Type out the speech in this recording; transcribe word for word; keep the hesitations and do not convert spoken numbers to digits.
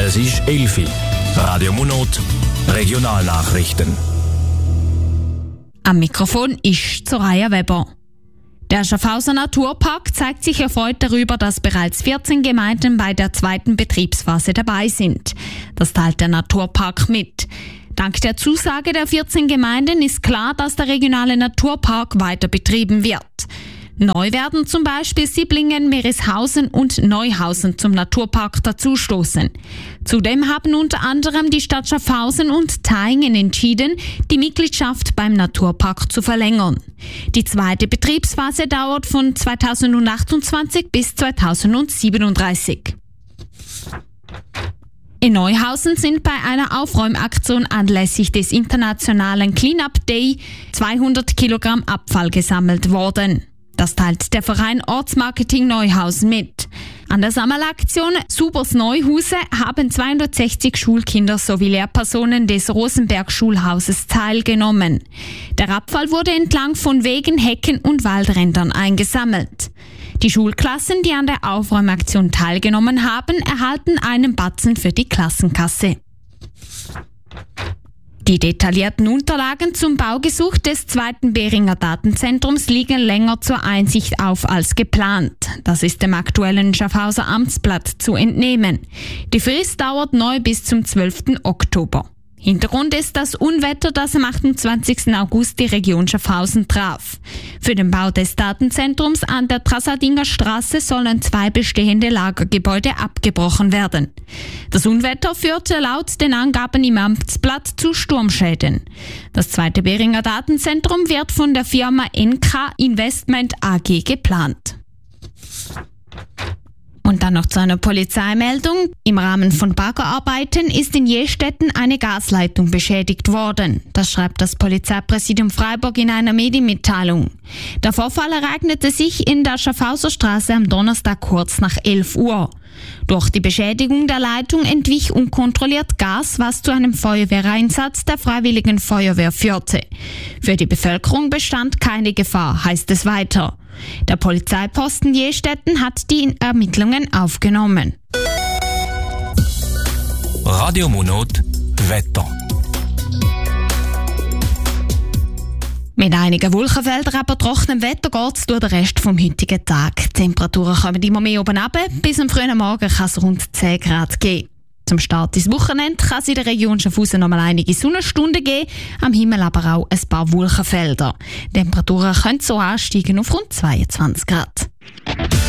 Es ist elf Uhr. Radio Monot, Regionalnachrichten. Am Mikrofon ist Soraya Weber. Der Schaffhauser Naturpark zeigt sich erfreut darüber, dass bereits vierzehn Gemeinden bei der zweiten Betriebsphase dabei sind. Das teilt der Naturpark mit. Dank der Zusage der vierzehn Gemeinden ist klar, dass der regionale Naturpark weiter betrieben wird. Neu werden zum Beispiel Sieblingen, Merishausen und Neuhausen zum Naturpark dazustoßen. Zudem haben unter anderem die Stadt Schaffhausen und Thaingen entschieden, die Mitgliedschaft beim Naturpark zu verlängern. Die zweite Betriebsphase dauert von zweitausendachtundzwanzig bis zweitausendsiebenunddreißig. In Neuhausen sind bei einer Aufräumaktion anlässlich des internationalen Cleanup Day zweihundert Kilogramm Abfall gesammelt worden. Das teilt der Verein Ortsmarketing Neuhausen mit. An der Sammelaktion Subers Neuhuse haben zweihundertsechzig Schulkinder sowie Lehrpersonen des Rosenberg-Schulhauses teilgenommen. Der Abfall wurde entlang von Wegen, Hecken und Waldrändern eingesammelt. Die Schulklassen, die an der Aufräumaktion teilgenommen haben, erhalten einen Batzen für die Klassenkasse. Die detaillierten Unterlagen zum Baugesuch des zweiten Behringer Datenzentrums liegen länger zur Einsicht auf als geplant. Das ist dem aktuellen Schaffhauser Amtsblatt zu entnehmen. Die Frist dauert neu bis zum zwölften Oktober. Hintergrund ist das Unwetter, das am achtundzwanzigsten August die Region Schaffhausen traf. Für den Bau des Datenzentrums an der Trassadinger Straße sollen zwei bestehende Lagergebäude abgebrochen werden. Das Unwetter führte laut den Angaben im Amtsblatt zu Sturmschäden. Das zweite Behringer Datenzentrum wird von der Firma N K Investment A G geplant. Und dann noch zu einer Polizeimeldung. Im Rahmen von Baggerarbeiten ist in Jestetten eine Gasleitung beschädigt worden. Das schreibt das Polizeipräsidium Freiburg in einer Medienmitteilung. Der Vorfall ereignete sich in der Schaffhauser Straße am Donnerstag kurz nach elf Uhr. Durch die Beschädigung der Leitung entwich unkontrolliert Gas, was zu einem Feuerwehreinsatz der Freiwilligen Feuerwehr führte. Für die Bevölkerung bestand keine Gefahr, heißt es weiter. Der Polizeiposten Jestetten hat die Ermittlungen aufgenommen. Radio Monot, Wetter. Mit einigen Wolkenfeldern, aber trockenem Wetter geht es durch den Rest vom heutigen Tag. Die Temperaturen kommen immer mehr oben runter. Bis am frühen Morgen kann es rund zehn Grad geben. Zum Start ins Wochenende kann es in der Region Schaffhausen noch mal einige Sonnenstunden geben, am Himmel aber auch ein paar Wolkenfelder. Die Temperaturen können so ansteigen auf rund zweiundzwanzig Grad.